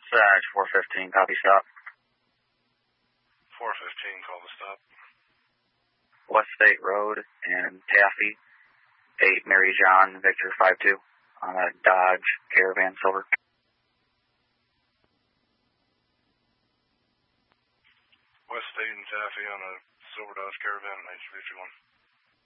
Sarge 415, copy stop. 415, call the stop. West State Road in Taffy, 8 Mary John, Victor 52, on a Dodge Caravan Silver. West State and Taffy on a Silver Dodge Caravan, H51.